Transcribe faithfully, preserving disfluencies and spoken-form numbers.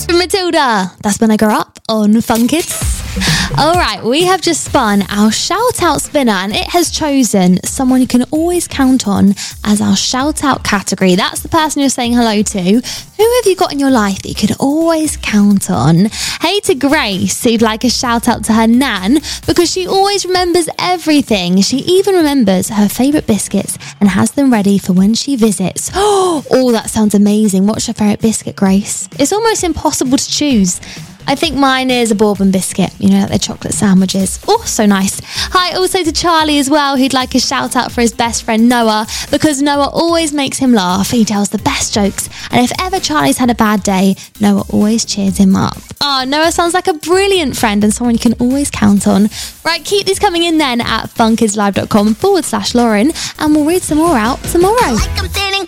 Matilda. That's When I Grow Up on Fun Kids. All right, we have just spun our shout out spinner and it has chosen someone you can always count on as our shout out category. That's the person you're saying hello to. Who have you got in your life that you can always count on? Hey to Grace, who'd like a shout out to her nan because she always remembers everything. She even remembers her favourite biscuits and has them ready for when she visits. Oh, that sounds amazing. What's your favourite biscuit, Grace? It's almost impossible to choose. I think mine is a bourbon biscuit, you know, like the chocolate sandwiches. Oh, so nice. Hi also to Charlie as well, who'd like a shout out for his best friend Noah, because Noah always makes him laugh. He tells the best jokes, and if ever Charlie's had a bad day, Noah always cheers him up. Oh, Noah sounds like a brilliant friend and someone you can always count on. Right, keep these coming in then at funkidslive.com forward slash Lauren, and we'll read some more out tomorrow. Like I'm feeling